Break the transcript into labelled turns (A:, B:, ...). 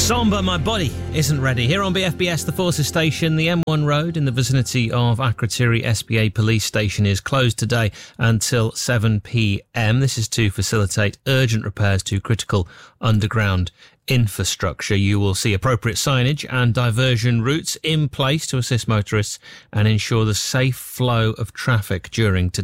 A: Somber, my body isn't ready. Here on BFBS, the Forces Station, the M1 road in the vicinity of Akrotiri SBA Police Station is closed today until 7 p.m. This is to facilitate urgent repairs to critical underground infrastructure. You will see appropriate signage and diversion routes in place to assist motorists and ensure the safe flow of traffic during today.